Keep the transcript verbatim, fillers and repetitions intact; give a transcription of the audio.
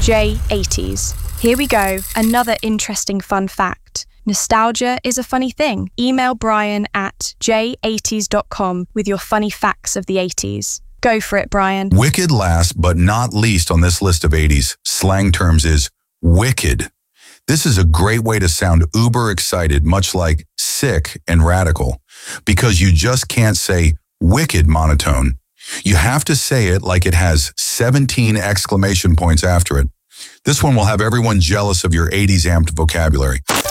J eighties. Here we go, another interesting fun fact. Nostalgia is a funny thing. Email Brian at j eighties dot com with your funny facts of the eighties. Go for it, Brian. Wicked last but not least on this list of eighties slang terms is wicked. This is a great way to sound uber excited, much like sick and radical, because you just can't say wicked monotone. You have to say it like it has seventeen exclamation points after it. This one will have everyone jealous of your eighties amped vocabulary.